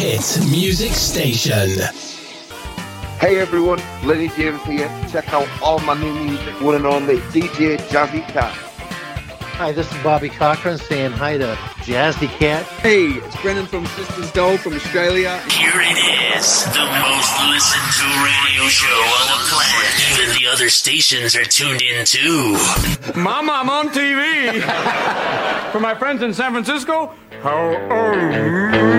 hit music station. Hey everyone, Lenny James here. Check out all my new music, one and only DJ Jazzy Cat. Hi, this is Bobby Cochran saying hi to Jazzy Cat. Hey, it's Brennan from Sisters Doll from Australia. Here it is, the most listened to radio show on the planet. Even the other stations are tuned in too. Mama, I'm on TV. For my friends in San Francisco, how are you?